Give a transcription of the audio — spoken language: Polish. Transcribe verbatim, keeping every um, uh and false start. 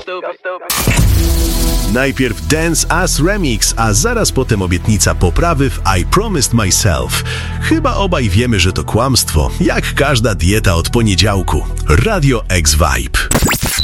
Najpierw Dance As Remix, a zaraz potem obietnica poprawy w I Promised Myself. Chyba obaj wiemy, że to kłamstwo, jak każda dieta od poniedziałku. Radio X Vibe.